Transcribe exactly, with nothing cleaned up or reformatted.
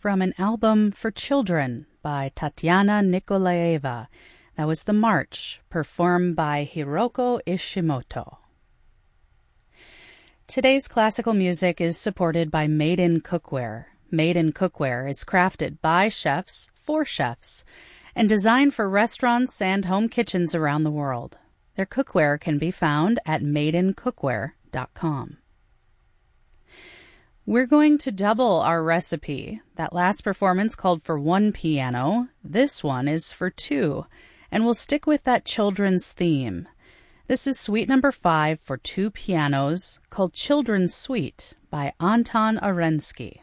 from an album For Children by Tatiana Nikolaeva. That was The March, performed by Hiroko Ishimoto. Today's classical music is supported by Made in Cookware. Made in Cookware is crafted by chefs for chefs and designed for restaurants and home kitchens around the world. Their cookware can be found at made in cookware dot com. We're going to double our recipe. That last performance called for one piano. This one is for two, and we'll stick with that children's theme. This is suite number five for two pianos, called Children's Suite by Anton Arensky.